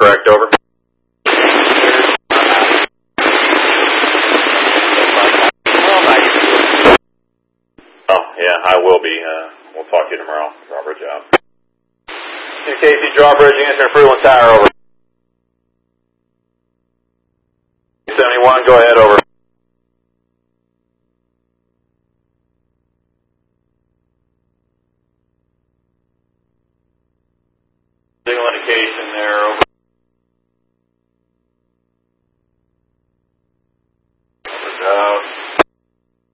direct, over. Oh, yeah, I will be. We'll talk to you tomorrow. Drawbridge out. QKC drawbridge, answer Fruitland Tower, over. 71, go ahead, over. Signal indication there, over.